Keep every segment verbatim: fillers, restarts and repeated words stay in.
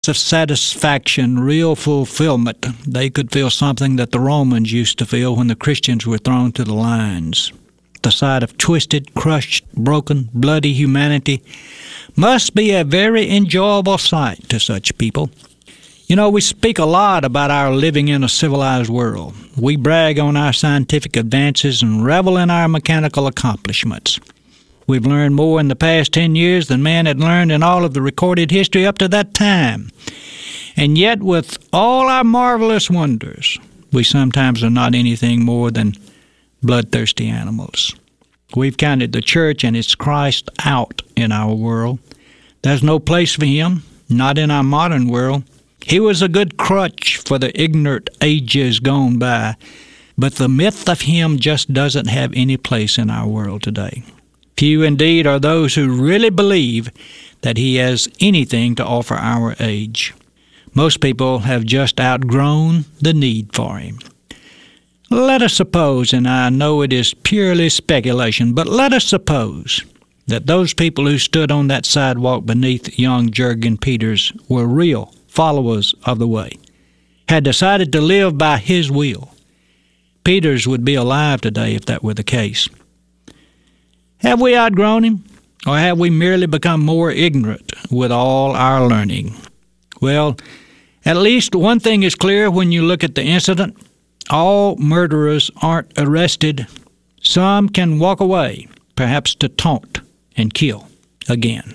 of satisfaction, real fulfillment. They could feel something that the Romans used to feel when the Christians were thrown to the lions. The sight of twisted, crushed, broken, bloody humanity must be a very enjoyable sight to such people. You know, we speak a lot about our living in a civilized world. We brag on our scientific advances and revel in our mechanical accomplishments. We've learned more in the past ten years than man had learned in all of the recorded history up to that time. And yet, with all our marvelous wonders, we sometimes are not anything more than bloodthirsty animals. We've counted the church and its Christ out in our world. There's no place for him, not in our modern world. He was a good crutch for the ignorant ages gone by, but the myth of him just doesn't have any place in our world today. Few indeed are those who really believe that he has anything to offer our age. Most people have just outgrown the need for him. Let us suppose, and I know it is purely speculation, but let us suppose that those people who stood on that sidewalk beneath young Jurgen Peters were real followers of the way, had decided to live by his will. Peters would be alive today if that were the case. Have we outgrown him, or have we merely become more ignorant with all our learning? Well, at least one thing is clear when you look at the incident. All murderers aren't arrested. Some can walk away, perhaps to taunt and kill again.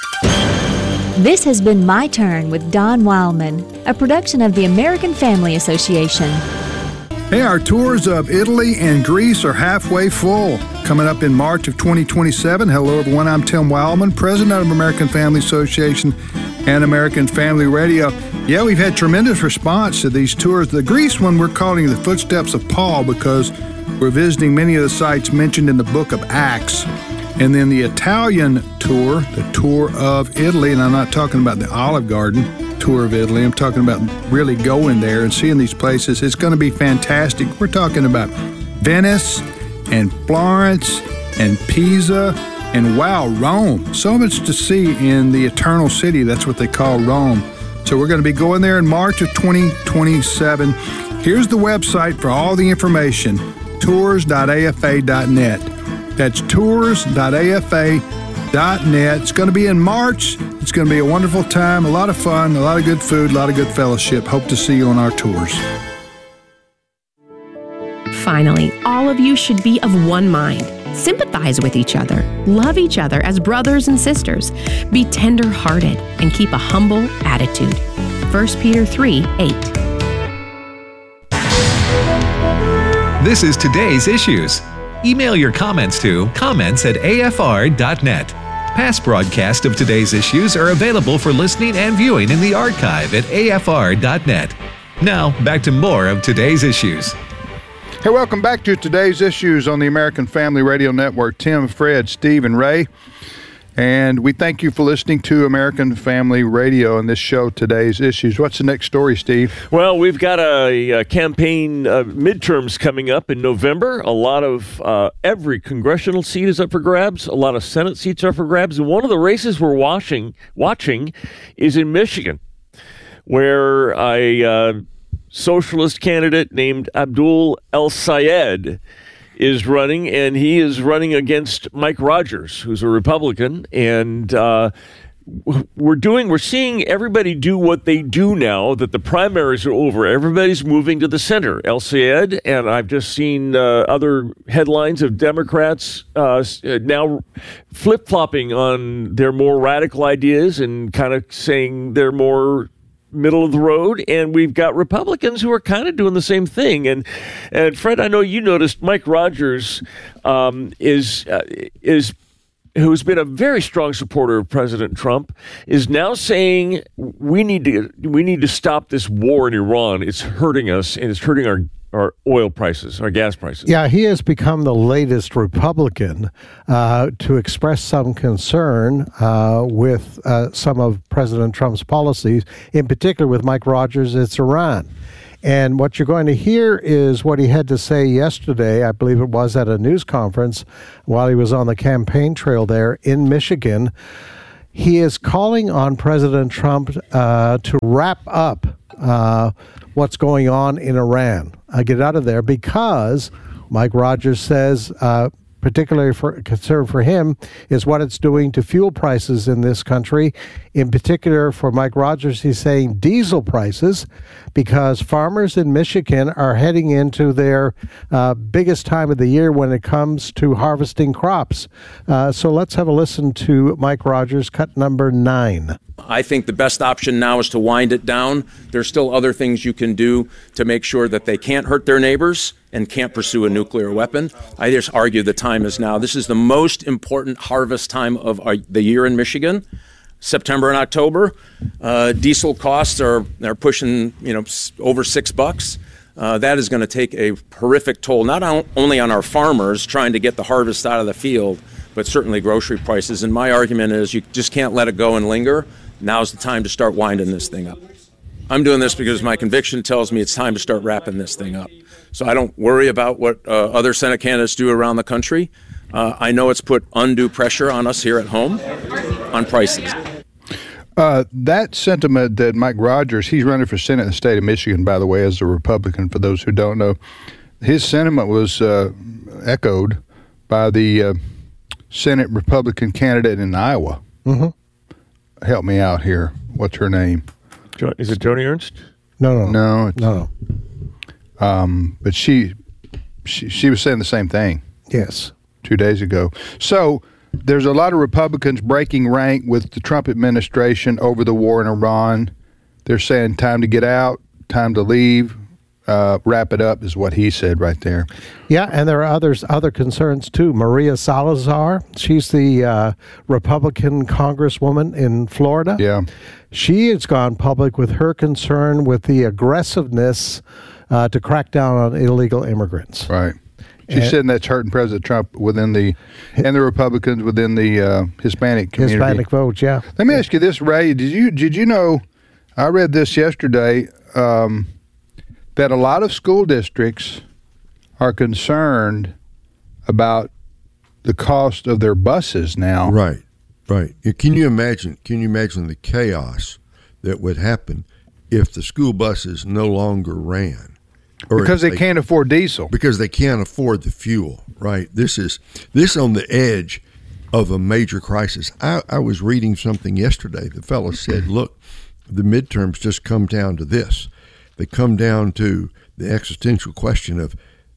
This has been My Turn with Don Wildman, a production of the American Family Association. Hey, our tours of Italy and Greece are halfway full. Coming up in March of twenty twenty-seven. Hello, everyone. I'm Tim Wildman, president of American Family Association and American Family Radio. Yeah, we've had tremendous response to these tours. The Greece one we're calling The Footsteps of Paul because we're visiting many of the sites mentioned in the book of Acts. And then the Italian tour, the tour of Italy, and I'm not talking about the Olive Garden tour of Italy. I'm talking about really going there and seeing these places. It's going to be fantastic. We're talking about Venice and Florence and Pisa and, wow, Rome. So much to see in the Eternal City. That's what they call Rome. So we're going to be going there in March of twenty twenty-seven. Here's the website for all the information, tours dot a f a dot net. That's tours dot a f a dot net. It's going to be in March. It's going to be a wonderful time, a lot of fun, a lot of good food, a lot of good fellowship. Hope to see you on our tours. Finally, all of you should be of one mind. Sympathize with each other. Love each other as brothers and sisters. Be tender-hearted and keep a humble attitude. First Peter three eight. This is Today's Issues. Email your comments to comments at a f r dot net. Past broadcasts of Today's Issues are available for listening and viewing in the archive at a f r dot net. Now, back to more of Today's Issues. Hey, welcome back to Today's Issues on the American Family Radio Network. Tim, Fred, Steve, and Ray. And we thank you for listening to American Family Radio and this show, Today's Issues. What's the next story, Steve? Well, we've got a, a campaign uh, midterms coming up in November. A lot of uh, every congressional seat is up for grabs. A lot of Senate seats are up for grabs. And one of the races we're watching, watching is in Michigan, where a uh, socialist candidate named Abdul El-Sayed is running, and he is running against Mike Rogers, who's a Republican. And uh, we're doing, we're seeing everybody do what they do now that the primaries are over. Everybody's moving to the center. El-Sayed, and I've just seen uh, other headlines of Democrats uh, now flip-flopping on their more radical ideas and kind of saying they're more middle of the road, and we've got Republicans who are kind of doing the same thing. And and Fred, I know you noticed Mike Rogers um, is uh, is who's been a very strong supporter of President Trump, is now saying we need to we need to stop this war in Iran. It's hurting us, and it's hurting our our oil prices, our gas prices. Yeah, he has become the latest Republican uh, to express some concern uh, with uh, some of President Trump's policies, in particular with Mike Rogers, it's Iran. And what you're going to hear is what he had to say yesterday, I believe it was at a news conference while he was on the campaign trail there in Michigan. he is calling on President Trump uh, to wrap up uh, what's going on in Iran. Uh, get out of there, because Mike Rogers says, uh, particularly for concern for him, is what it's doing to fuel prices in this country. In particular, for Mike Rogers, he's saying diesel prices, because farmers in Michigan are heading into their uh, biggest time of the year when it comes to harvesting crops. Uh, so let's have a listen to Mike Rogers, cut number nine. I think the best option now is to wind it down. There's still other things you can do to make sure that they can't hurt their neighbors and can't pursue a nuclear weapon. I just argue the time is now. This is the most important harvest time of our, the year in Michigan. September and October, uh, diesel costs are are pushing you know over six bucks. Uh, that is going to take a horrific toll, not on, only on our farmers trying to get the harvest out of the field, but certainly grocery prices. And my argument is you just can't let it go and linger. Now's the time to start winding this thing up. I'm doing this because my conviction tells me it's time to start wrapping this thing up. So I don't worry about what uh, other Senate candidates do around the country. Uh, I know it's put undue pressure on us here at home on prices. Uh, that sentiment that Mike Rogers, he's running for Senate in the state of Michigan, by the way, as a Republican, for those who don't know. His sentiment was uh, echoed by the uh, Senate Republican candidate in Iowa. Mm-hmm. Help me out here. What's her name? Jo- Is it Joni Ernst? No, no, No. It's, no, no. Um, but she, she, she was saying the same thing. Yes. Two days ago. So there's a lot of Republicans breaking rank with the Trump administration over the war in Iran. They're saying time to get out, time to leave, uh, wrap it up is what he said right there. Yeah, and there are others, other concerns too. Maria Salazar, she's the uh, Republican congresswoman in Florida. Yeah. She has gone public with her concern with the aggressiveness uh, to crack down on illegal immigrants. Right. She's saying that's hurting President Trump within the, and the Republicans within the uh, Hispanic community. Hispanic vote, yeah. Let me ask you this, Ray. Did you did you know? I read this yesterday um, that a lot of school districts are concerned about the cost of their buses now. Right, right. Can you imagine? Can you imagine the chaos that would happen if the school buses no longer ran? Or because they, they can't afford diesel. Because they can't afford the fuel, right? This is this on the edge of a major crisis. I, I was reading something yesterday. The fellow said, look, the midterms just come down to this. They come down to the existential question of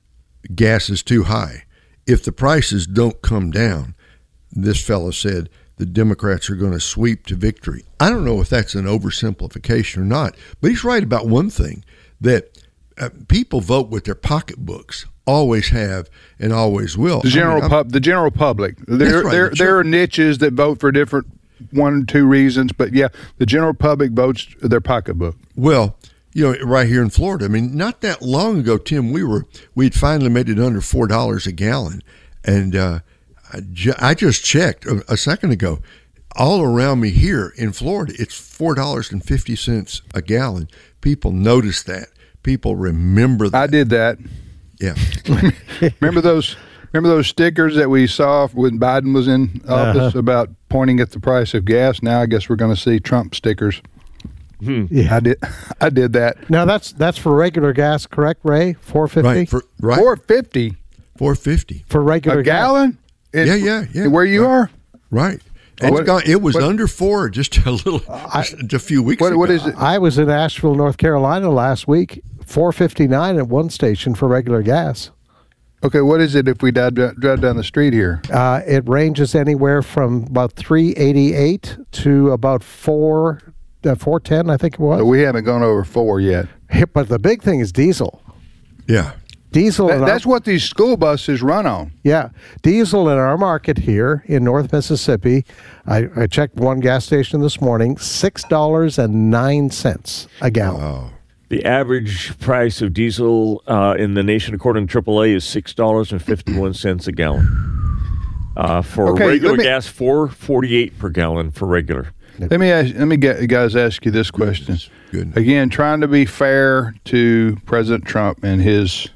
gas is too high. If the prices don't come down, this fellow said, the Democrats are going to sweep to victory. I don't know if that's an oversimplification or not, but he's right about one thing, that Uh, people vote with their pocketbooks, always have and always will. The general I mean, pub, the general public. There, right, there, the there are niches that vote for different one or two reasons, but yeah, the general public votes their pocketbook. Well, you know, right here in Florida, I mean, not that long ago, Tim, we were we'd finally made it under four dollars a gallon, and uh, I, ju- I just checked a, a second ago. All around me here in Florida, it's four dollars and fifty cents a gallon. People notice that. People remember that. I did that. Yeah. remember those remember those stickers that we saw when Biden was in office Uh-huh. about pointing at the price of gas? Now I guess we're going to see Trump stickers. Hmm. Yeah. I did I did that. Now that's that's for regular gas, correct, Ray? four fifty Right. For, right. four fifty four fifty for regular a gas. gallon? In- Yeah, yeah, yeah. Where you Right. are? Right. Oh, It's what- gone, it was what- under four just a little, just a few weeks What, ago. what is it? I was in Asheville, North Carolina last week. four fifty-nine at one station for regular gas. Okay, what is it if we drive, drive down the street here? Uh, it ranges anywhere from about three eighty-eight to about four uh, four ten, I think it was. So we haven't gone over four yet. But the big thing is diesel. Yeah. Diesel. That, in our- that's what these school buses run on. Yeah, diesel in our market here in North Mississippi. I, I checked one gas station this morning. Six dollars and nine cents a gallon. Oh. The average price of diesel uh, in the nation, according to triple A, is six dollars and fifty-one cents a gallon. Uh, for Okay, regular let me- gas, four forty-eight per gallon for regular. Let me ask, let me get, guys ask you this question. Goodness. Again, trying to be fair to President Trump and his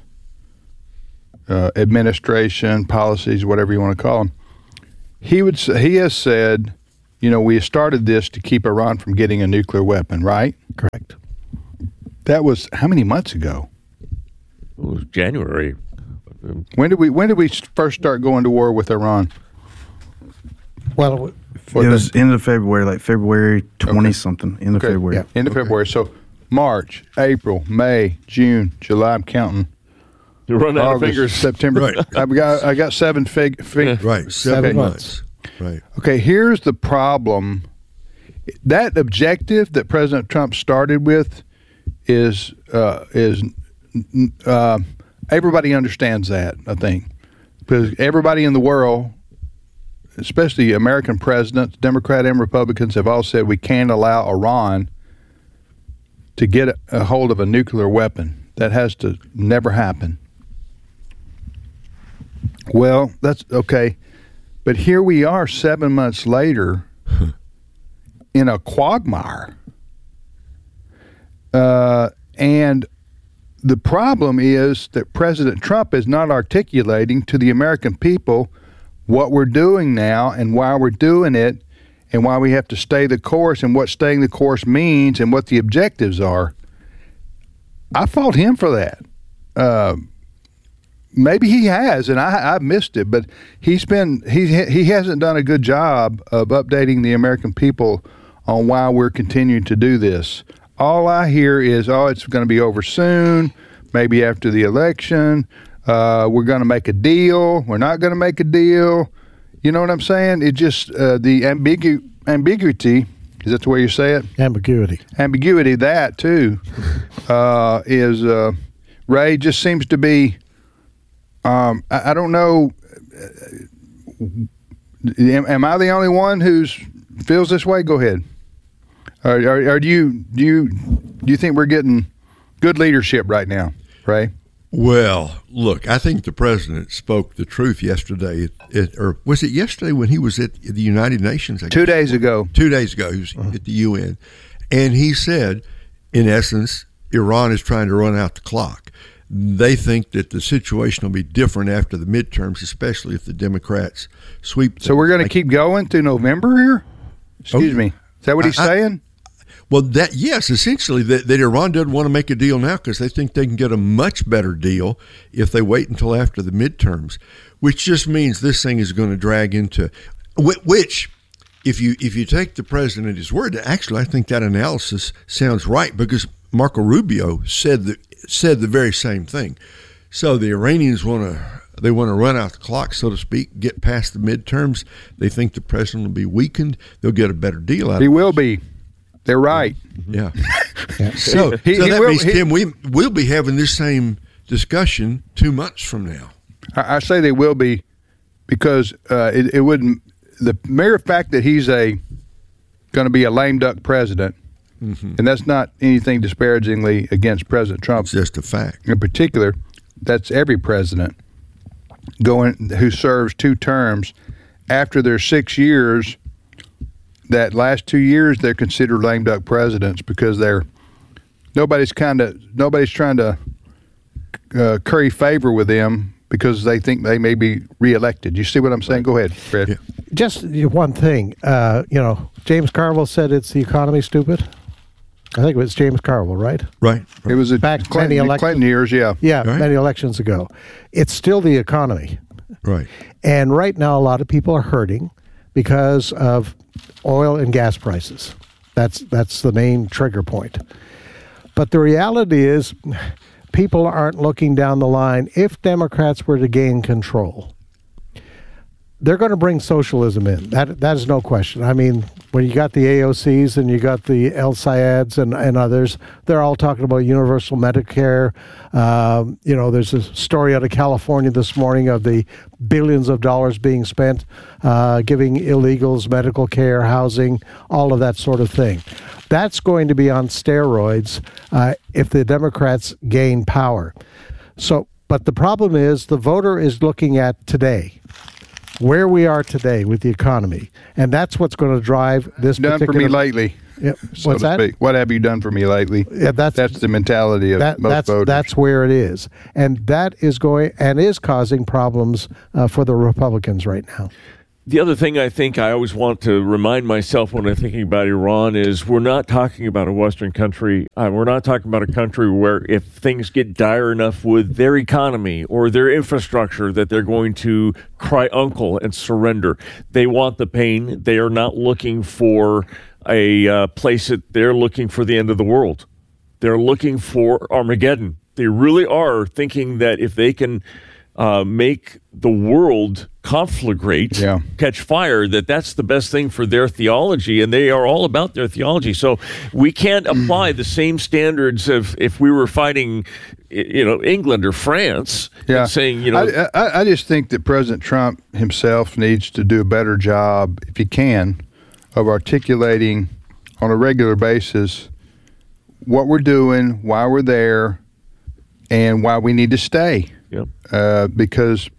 uh, administration, policies, whatever you want to call them. He would say, he has said you know, we started this to keep Iran from getting a nuclear weapon, right? Correct. That was how many months ago? It was January. When did we when did we first start going to war with Iran? Well, it was end of February, like February twenty something. End of Okay. February. Yeah, end of Okay. February. So March, April, May, June, July. I'm counting. You run out August, of fingers. September. Right. I've got I got seven fig. fig Right, seven Okay. months. Right. Okay, here's the problem. That objective that President Trump started with is uh, is uh, everybody understands that, I think, because everybody in the world, especially American presidents, Democrat and Republicans, have all said we can't allow Iran to get a hold of a nuclear weapon. That has to never happen. Well, that's okay. But here we are seven months later in a quagmire. Uh, and the problem is that President Trump is not articulating to the American people what we're doing now and why we're doing it and why we have to stay the course and what staying the course means and what the objectives are. I fault him for that. Uh, maybe he has, and I, I've missed it, but he's been he he hasn't done a good job of updating the American people on why we're continuing to do this. All I hear is, oh, it's going to be over soon, maybe after the election. Uh, we're going to make a deal. We're not going to make a deal. You know what I'm saying? It just uh, the ambigu- ambiguity. Is that the way you say it? Ambiguity. Ambiguity, that too, uh, is, uh, Ray, just seems to be, um, I, I don't know, am, am I the only one who's feels this way? Go ahead. Or, or, or do you do you do you think we're getting good leadership right now, Ray? Well, look, I think the president spoke the truth yesterday, at, at, or was it yesterday when he was at the United Nations? I Two guess? days ago. Two days ago, he was Uh-huh. at the U N, and he said, in essence, Iran is trying to run out the clock. They think that the situation will be different after the midterms, especially if the Democrats sweep. So we're going to like, keep going through November here? Excuse Oh, me. Is that what he's I- I- saying? Well, that yes, essentially that, that Iran doesn't want to make a deal now because they think they can get a much better deal if they wait until after the midterms, which just means this thing is going to drag into which, if you if you take the president at his word, actually I think that analysis sounds right because Marco Rubio said the said the very same thing. So the Iranians want to. They want to run out the clock, so to speak, get past the midterms. They think the president will be weakened. They'll get a better deal out of it. He will be. They're right. Yeah. Yeah. So, He- so he that will- means, he- Tim, we, we'll be having this same discussion two months from now. I, I say they will be because uh, it, it wouldn't. The mere fact that he's a going to be a lame duck president, Mm-hmm. and that's not anything disparagingly against President Trump. It's just a fact. In particular, that's every president going who serves two terms after their six years. That last two years, they're considered lame duck presidents because they're nobody's kind of nobody's trying to uh, curry favor with them because they think they may be reelected. You see what I'm saying? Go ahead, Fred. Yeah. Just one thing, uh, you know, James Carville said it's the economy stupid. I think it was James Carville, right? Right. It was a Back Clinton, many elections- Clinton years, yeah. Yeah, Right. many elections ago. It's still the economy. Right. And right now, a lot of people are hurting because of oil and gas prices. That's that's the main trigger point. But the reality is, people aren't looking down the line. If Democrats were to gain control, they're going to bring socialism in. That that is no question. I mean, when you got the A O Cs and you got the El Sayads and, and others, they're all talking about universal Medicare. Um, you know, there's a story out of California this morning of the billions of dollars being spent uh, giving illegals medical care, housing, all of that sort of thing. That's going to be on steroids uh, if the Democrats gain power. So, but the problem is the voter is looking at today. Where we are today with the economy, and that's what's going to drive this. Done for particular, me lately. Yeah, so what's to that? speak. What have you done for me lately? Yeah, that's that's the mentality of that, most that's voters. that's where it is, and that is going and is causing problems uh, for the Republicans right now. the other thing I think I always want to remind myself when I'm thinking about Iran is we're not talking about a Western country. Uh, we're not talking about a country where if things get dire enough with their economy or their infrastructure that they're going to cry uncle and surrender. They want the pain. They are not looking for a uh, place that they're looking for the end of the world. They're looking for Armageddon. They really are thinking that if they can uh, make the world conflagrate, yeah. catch fire, that that's the best thing for their theology, and they are all about their theology. So we can't apply the same standards of if we were fighting, you know, England or France, yeah. and saying, you know. I, I, I just think that President Trump himself needs to do a better job, if he can, of articulating on a regular basis what we're doing, why we're there, and why we need to stay. Yep. Uh, because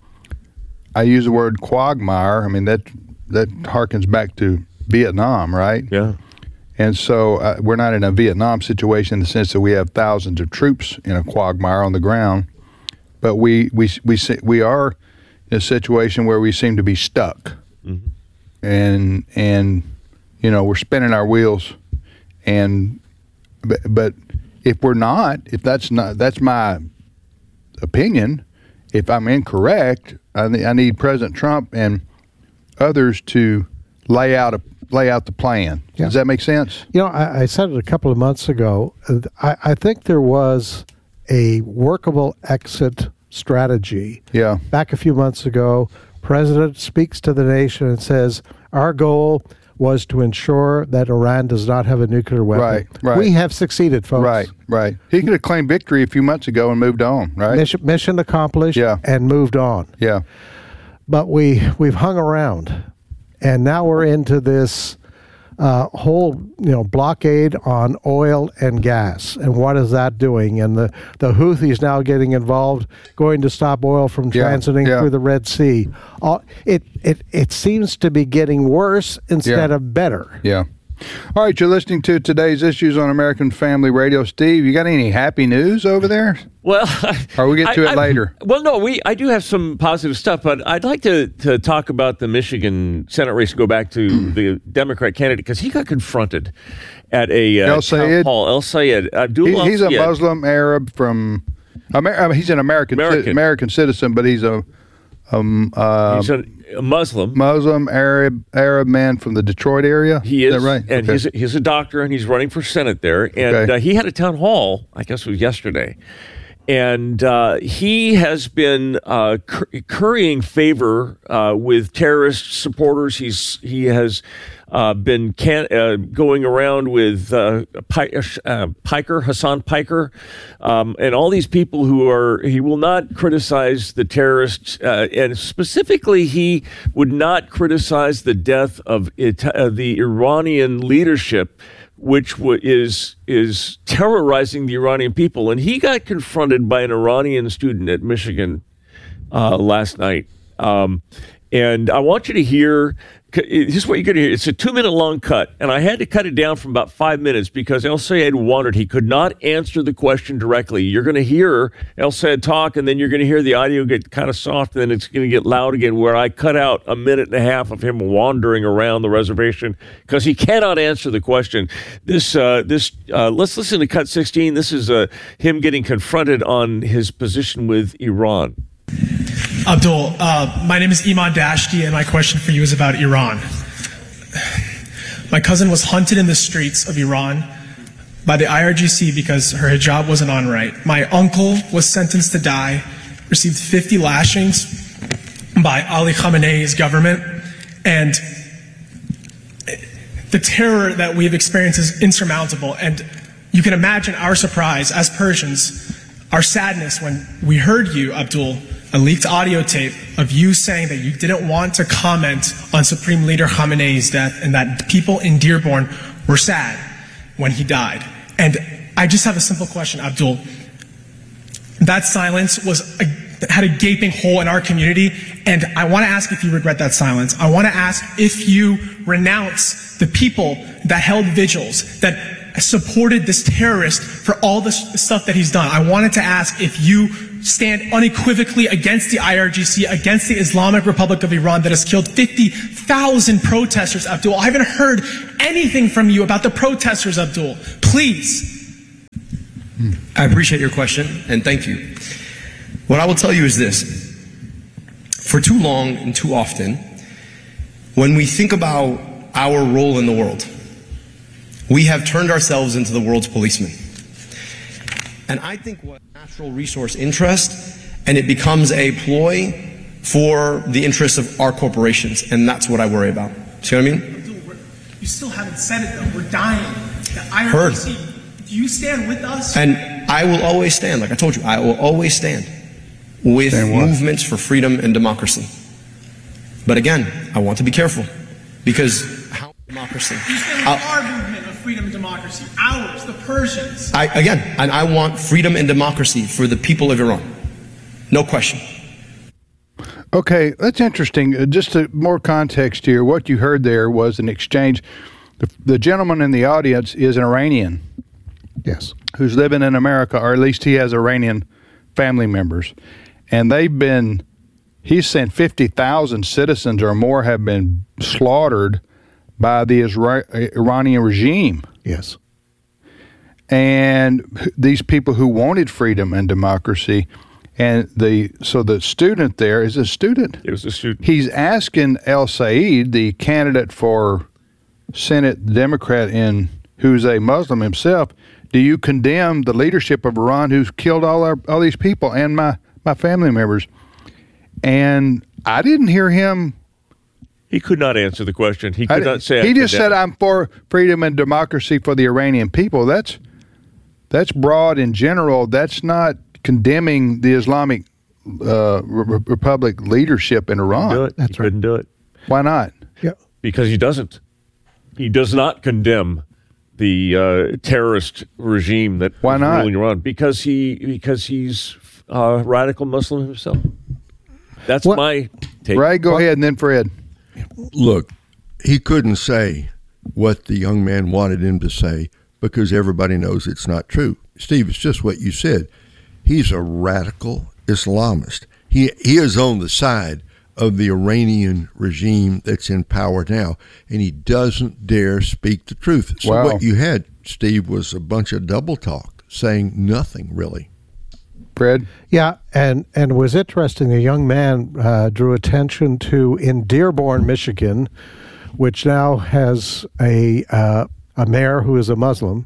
I use the word quagmire. I mean, that that harkens back to Vietnam, right? Yeah. And so uh, we're not in a Vietnam situation in the sense that we have thousands of troops in a quagmire on the ground, but we we we we are in a situation where we seem to be stuck, mm-hmm. and and you know we're spinning our wheels, and but, but if we're not, if that's not that's my opinion, if I'm incorrect, I, I need President Trump and others to lay out a lay out the plan. Yeah. Does that make sense? You know, I, I said it a couple of months ago. I, I think there was a workable exit strategy. Yeah. Back a few months ago, President speaks to the nation and says, our goal was to ensure that Iran does not have a nuclear weapon. Right, right. We have succeeded, folks. Right, right. He could have claimed victory a few months ago and moved on, right? Mission, mission accomplished yeah. and moved on. Yeah. But we, we've hung around, and now we're into this uh, whole, you know, blockade on oil and gas. And what is that doing? And the, the Houthis now getting involved, going to stop oil from yeah, transiting yeah. through the Red Sea. All, it, it, it seems to be getting worse instead yeah. of better. Yeah. All right, you're listening to Today's Issues on American Family Radio. Steve, you got any happy news over there? Well, or we get to I, it I, later. Well, no, we I do have some positive stuff, but I'd like to, to talk about the Michigan Senate race and go back to the Democrat candidate because he got confronted at a uh, El Sayed. hall. El Sayed. Abdul He, he's El a Sayed. Muslim Arab from. Amer- he's an American American. Ci- American citizen, but he's a. Um, uh, he's a, a Muslim. Muslim Arab Arab man from the Detroit area. He is, is, that right? and okay. he's a, he's a doctor, and he's running for Senate there. And Okay. uh, he had a town hall, I guess it was yesterday, and uh, he has been uh, cur- currying favor uh, with terrorist supporters. He's he has uh, been can- uh, going around with uh, Pi- uh, Piker, Hassan Piker, um, and all these people who are. He will not criticize the terrorists, uh, and specifically, he would not criticize the death of it, uh, the Iranian leadership, which w- is is terrorizing the Iranian people. And he got confronted by an Iranian student at Michigan uh, last night. Um, and I want you to hear, this is what you're going to hear. It's a two-minute long cut, and I had to cut it down from about five minutes because El Sayed wondered. He could not answer the question directly. You're going to hear El Sayed talk, and then you're going to hear the audio get kind of soft, and then it's going to get loud again, where I cut out a minute and a half of him wandering around the reservation because he cannot answer the question. This, uh, this. Uh, let's listen to cut sixteen. This is uh, him getting confronted on his position with Iran. Abdul, uh, my name is Iman Dashti, and my question for you is about Iran. My cousin was hunted in the streets of Iran by the I R G C because her hijab wasn't on right. My uncle was sentenced to die, received fifty lashings by Ali Khamenei's government, and the terror that we've experienced is insurmountable. And you can imagine our surprise as Persians, our sadness when we heard you, Abdul, a leaked audio tape of you saying that you didn't want to comment on Supreme Leader Khamenei's death and that people in Dearborn were sad when he died. And I just have a simple question, Abdul. That silence was a, had a gaping hole in our community, and I want to ask if you regret that silence. I want to ask if you renounce the people that held vigils, that supported this terrorist for all the stuff that he's done. I wanted to ask if you stand unequivocally against the I R G C, against the Islamic Republic of Iran that has killed fifty thousand protesters, Abdul. I haven't heard anything from you about the protesters, Abdul. Please. I appreciate your question, and thank you. What I will tell you is this. For too long and too often, when we think about our role in the world, we have turned ourselves into the world's policemen. And I think what natural resource interest, and it becomes a ploy for the interests of our corporations, and that's what I worry about. See what I mean? You still haven't said it though. We're dying. The I R Heard. C. Do you stand with us? And I will always stand, like I told you, I will always stand with movements for freedom and democracy. But again, I want to be careful, because how democracy? You stand with our movement of freedom and democracy. Ours, the Persians. I, again, and I want freedom and democracy for the people of Iran. No question. Okay, that's interesting. Uh, Just to, more context here, what you heard there was an exchange. The, the gentleman in the audience is an Iranian. Yes. Who's living in America, or at least he has Iranian family members. And they've been, he's saying fifty thousand citizens or more have been slaughtered by the Isra- Iranian regime. Yes. And these people who wanted freedom and democracy. And the so the student there is a student. It was a student. He's asking El-Sayed, the candidate for Senate Democrat in who's a Muslim himself, do you condemn the leadership of Iran who's killed all our all these people and my, my family members? And I didn't hear him. He could not answer the question. He could I, not say. He I just condemn. said, "I'm for freedom and democracy for the Iranian people." That's that's broad in general. That's not condemning the Islamic uh, Re- Republic leadership in Iran. Do it. That's he right. couldn't do it. Why not? Yeah. Because he doesn't. He does not condemn the uh, terrorist regime that Why is not? ruling Iran. Because he because he's a radical Muslim himself. That's What? my take. Right, go ahead, and then Fred. Look, he couldn't say what the young man wanted him to say because everybody knows it's not true. Steve, it's just what you said. He's a radical Islamist. He he is on the side of the Iranian regime that's in power now, and he doesn't dare speak the truth. So Wow. what you had, Steve, was a bunch of double talk, saying nothing really. Fred? Yeah, and, and it was interesting. The young man uh, drew attention to in Dearborn, Michigan, which now has a uh, a mayor who is a Muslim.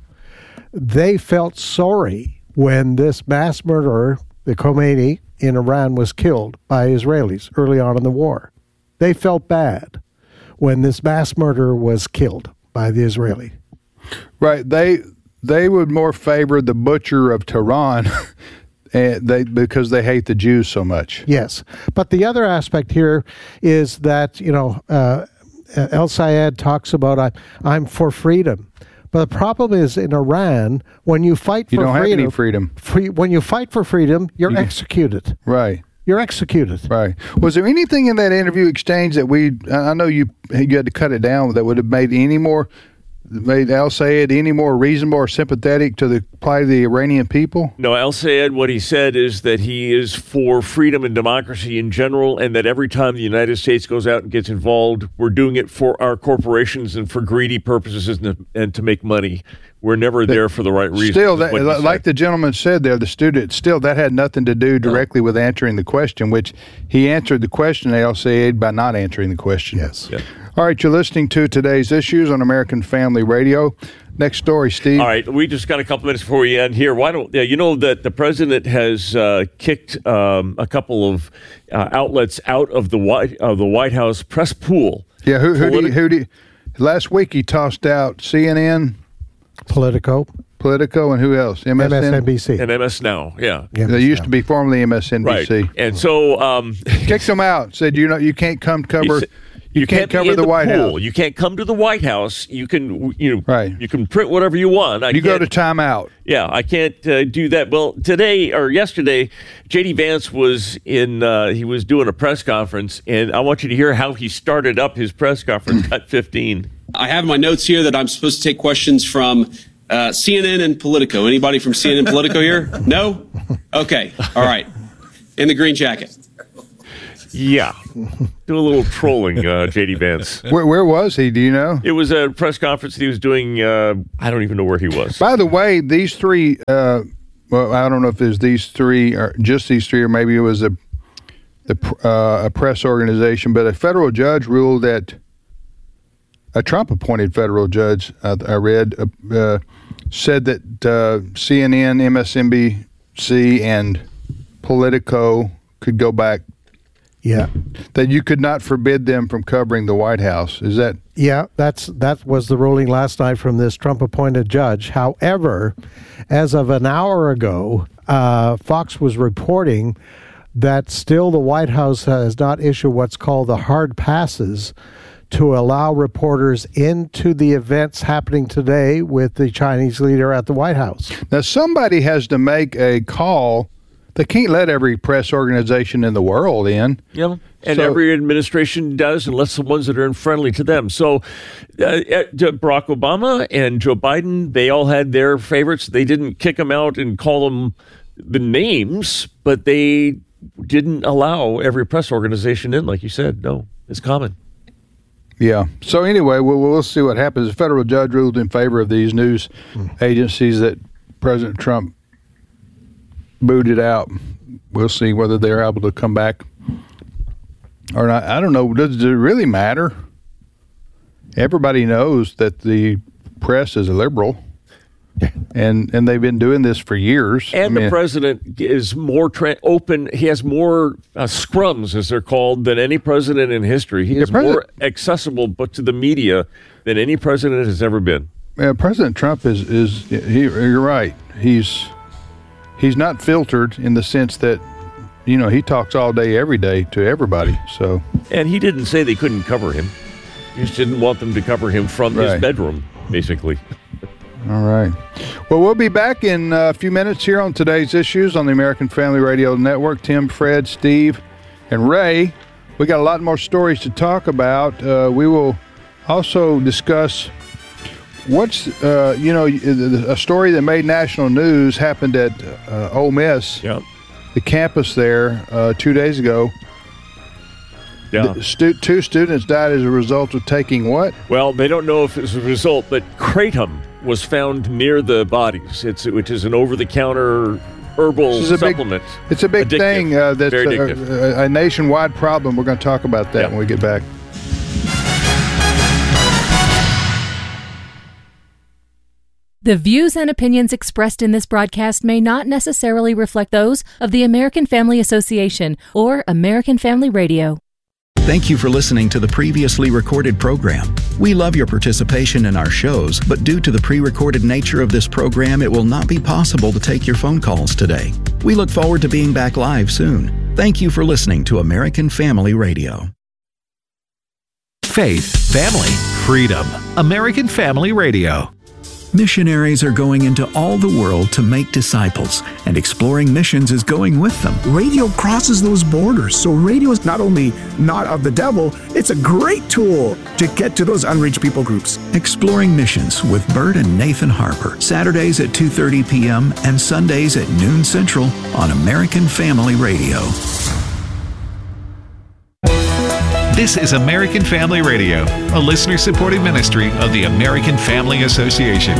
They felt sorry when this mass murderer, the Khomeini, in Iran was killed by Israelis early on in the war. They felt bad when this mass murderer was killed by the Israeli. Right. They they would more favor the butcher of Tehran and they because they hate the Jews so much. Yes. But the other aspect here is that, you know, uh, El-Sayed talks about, I, I'm for freedom. But the problem is in Iran, when you fight for You don't have freedom, any freedom. Free, when you fight for freedom, you're You- executed. Right. You're executed. Right. Was there anything in that interview exchange that we, I know you you had to cut it down, that would have made any more, made El-Sayed any more reasonable or sympathetic to the plight of the Iranian people? No, El-Sayed, what he said is that he is for freedom and democracy in general, and that every time the United States goes out and gets involved, we're doing it for our corporations and for greedy purposes and, and to make money. We're never there for the right reason. Still, is that, what he like said. the gentleman said there, the student, still that had nothing to do directly with answering the question, which he answered the question, El-Sayed, by not answering the question. Yes. Yeah. All right, you're listening to Today's Issues on American Family Radio. Next story, Steve. All right, we just got a couple minutes before we end here. Why don't yeah, you know that the president has uh, kicked um, a couple of uh, outlets out of the White uh, the White House press pool. Yeah, who who do you, Politi- who do you, last week he tossed out C N N, Politico, Politico, and who else? M S N? M S N B C. and M S Now, yeah, They used to be formerly M S N B C. right. And so um, Kicked them out. Said you know you can't come cover. said- You, you can't, can't be cover in the, the White pool. House. You can't come to the White House. You can you know Right. you can print whatever you want. I You go can't- to timeout. Yeah, I can't uh, do that. Well, today or yesterday, J D Vance was in. Uh, he was doing a press conference, and I want you to hear how he started up his press conference at fifteen. I have my notes here that I'm supposed to take questions from uh, C N N and Politico. Anybody from C N N Politico here? No? Okay. All right. In the green jacket. Yeah. Do a little trolling, uh, J D Vance. Where, where was he? Do you know? It was a press conference that he was doing. Uh, I don't even know where he was. By the way, these three, uh, well, I don't know if there's these three or just these three, or maybe it was a, the, uh, a press organization, but a federal judge ruled that a Trump-appointed federal judge, uh, I read, uh, uh, said that uh, C N N, M S N B C, and Politico could go back. Yeah, that you could not forbid them from covering the White House. Is that? Yeah, that's that was the ruling last night from this Trump-appointed judge. However, as of an hour ago, uh, Fox was reporting that still the White House has not issued what's called the hard passes to allow reporters into the events happening today with the Chinese leader at the White House. Now, somebody has to make a call. They can't let every press organization in the world in. Yeah, and so, every administration does, unless the ones that are unfriendly to them. So uh, Barack Obama and Joe Biden, they all had their favorites. They didn't kick them out and call them the names, but they didn't allow every press organization in, like you said. No, it's common. Yeah. So anyway, we'll, we'll see what happens. The federal judge ruled in favor of these news agencies that President Trump booted out. We'll see whether they're able to come back or not. I don't know. Does it really matter? Everybody knows that the press is liberal, and and they've been doing this for years. And I mean, the president is more tra- open. He has more uh, scrums, as they're called, than any president in history. He is more accessible, but to the media than any president has ever been. Yeah, President Trump is is he, you're right. He's he's not filtered in the sense that, you know, he talks all day, every day to everybody. So, and he didn't say they couldn't cover him. He just didn't want them to cover him from right. his bedroom, basically. All right. Well, we'll be back in a few minutes here on Today's Issues on the American Family Radio Network. Tim, Fred, Steve, and Ray. We got a lot more stories to talk about. Uh, we will also discuss what's, uh, you know, a story that made national news happened at uh, Ole Miss, yep. the campus there, uh, two days ago. Yeah. Stu- two students died as a result of taking what? Well, they don't know if it's a result, but kratom was found near the bodies, It's which is an over-the-counter herbal supplement. Big, it's a big addictive. thing uh, that's Very a, a, a nationwide problem. We're going to talk about that yep. when we get back. The views and opinions expressed in this broadcast may not necessarily reflect those of the American Family Association or American Family Radio. Thank you for listening to the previously recorded program. We love your participation in our shows, but due to the pre-recorded nature of this program, it will not be possible to take your phone calls today. We look forward to being back live soon. Thank you for listening to American Family Radio. Faith, family, freedom. American Family Radio. Missionaries are going into all the world to make disciples, and Exploring Missions is going with them. Radio crosses those borders, so radio is not only not of the devil, it's a great tool to get to those unreached people groups. Exploring Missions with Bert and Nathan Harper, Saturdays at two thirty p.m. and Sundays at noon Central on American Family Radio. This is American Family Radio, a listener-supported ministry of the American Family Association.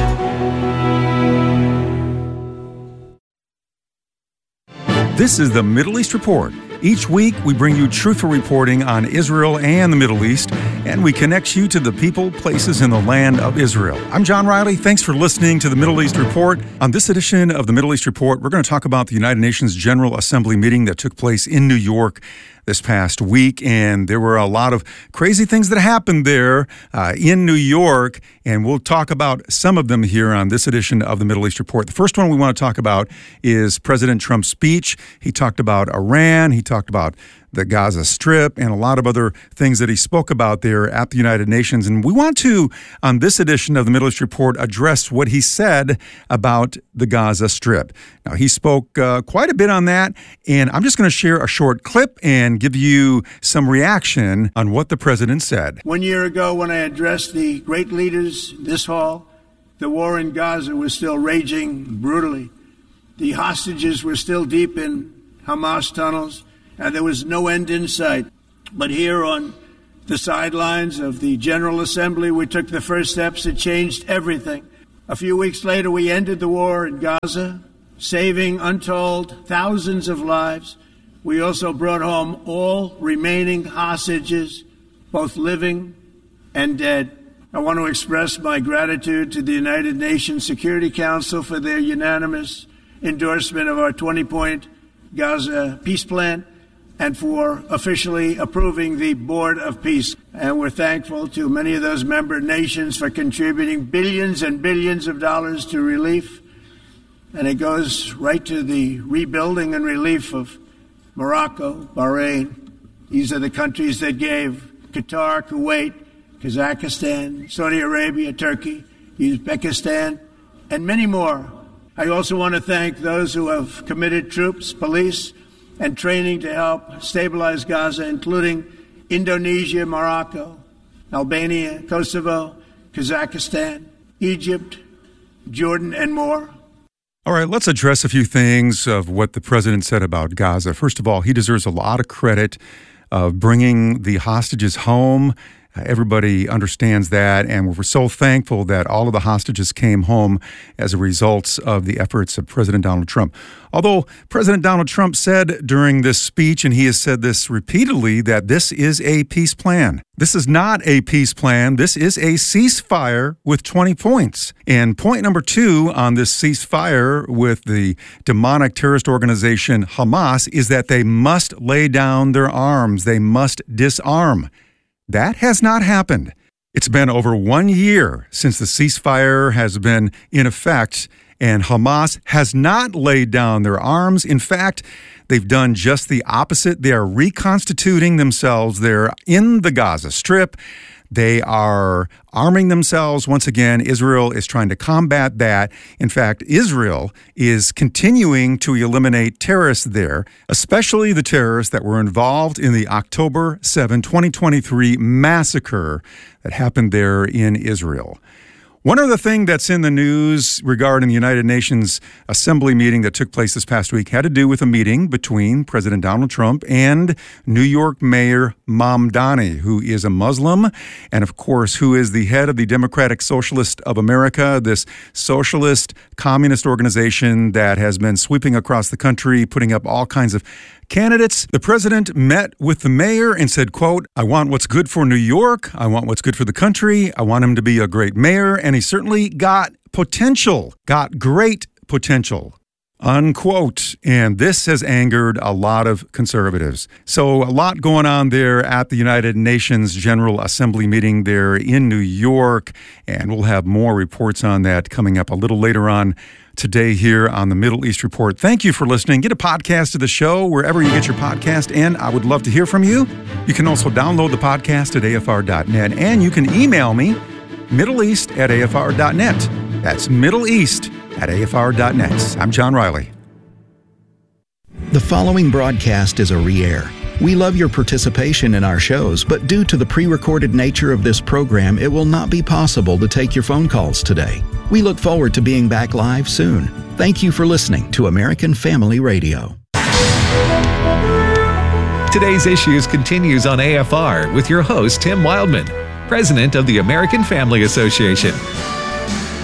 This is the Middle East Report. Each week, we bring you truthful reporting on Israel and the Middle East, and we connect you to the people, places, and the land of Israel. I'm John Riley. Thanks for listening to the Middle East Report. On this edition of the Middle East Report, we're going to talk about the United Nations General Assembly meeting that took place in New York this past week, and there were a lot of crazy things that happened there uh, in New York, and we'll talk about some of them here on this edition of the Middle East Report. The first one we want to talk about is President Trump's speech. He talked about Iran, he talked about the Gaza Strip, and a lot of other things that he spoke about there at the United Nations. And we want to, on this edition of the Middle East Report, address what he said about the Gaza Strip. Now, he spoke uh, quite a bit on that, and I'm just going to share a short clip and give you some reaction on what the president said. One year ago, when I addressed the great leaders in this hall, the war in Gaza was still raging brutally. The hostages were still deep in Hamas tunnels, and there was no end in sight. But here on the sidelines of the General Assembly, we took the first steps that changed everything. A few weeks later, we ended the war in Gaza, saving untold thousands of lives. We also brought home all remaining hostages, both living and dead. I want to express my gratitude to the United Nations Security Council for their unanimous endorsement of our twenty-point Gaza peace plan and for officially approving the Board of Peace. And we're thankful to many of those member nations for contributing billions and billions of dollars to relief. And it goes right to the rebuilding and relief of Morocco, Bahrain. These are the countries that gave Qatar, Kuwait, Kazakhstan, Saudi Arabia, Turkey, Uzbekistan, and many more. I also want to thank those who have committed troops, police, and training to help stabilize Gaza, including Indonesia, Morocco, Albania, Kosovo, Kazakhstan, Egypt, Jordan, and more. All right, let's address a few things of what the president said about Gaza. First of all, he deserves a lot of credit of bringing the hostages home. Uh, everybody understands that, and we're so thankful that all of the hostages came home as a result of the efforts of President Donald Trump. Although President Donald Trump said during this speech, and he has said this repeatedly, that this is a peace plan. This is not a peace plan. This is a ceasefire with twenty points. And point number two on this ceasefire with the demonic terrorist organization Hamas is that they must lay down their arms. They must disarm. That has not happened. It's been over one year since the ceasefire has been in effect, and Hamas has not laid down their arms. In fact, they've done just the opposite. They are reconstituting themselves there in the Gaza Strip. They are arming themselves. Once again, Israel is trying to combat that. In fact, Israel is continuing to eliminate terrorists there, especially the terrorists that were involved in the October seventh, twenty twenty-three massacre that happened there in Israel. One other thing that's in the news regarding the United Nations Assembly meeting that took place this past week had to do with a meeting between President Donald Trump and New York Mayor Mamdani, who is a Muslim and, of course, who is the head of the Democratic Socialist of America, this socialist communist organization that has been sweeping across the country, putting up all kinds of candidates. The president met with the mayor and said, quote, I want what's good for New York. I want what's good for the country. I want him to be a great mayor. And he certainly got potential, got great potential, unquote. And this has angered a lot of conservatives. So a lot going on there at the United Nations General Assembly meeting there in New York. And we'll have more reports on that coming up a little later on today here on the Middle East Report. Thank you for listening. Get a podcast of the show wherever you get your podcast, and I would love to hear from you. You can also download the podcast at A F R dot net, and you can email me, middleeast at A F R dot net. That's middleeast at A F R dot net. I'm John Riley. The following broadcast is a re-air. We love your participation in our shows, but due to the pre-recorded nature of this program, it will not be possible to take your phone calls today. We look forward to being back live soon. Thank you for listening to American Family Radio. Today's Issues continues on A F R with your host, Tim Wildman, president of the American Family Association.